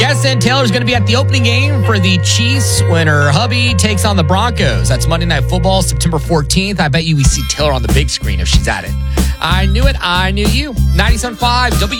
guessing Taylor's going to be at the opening game for the Chiefs when her hubby takes on the Broncos. That's Monday Night Football, September 14th. I bet you we see Taylor on the big screen if she's at it. I knew it. I knew you. 97.5 W.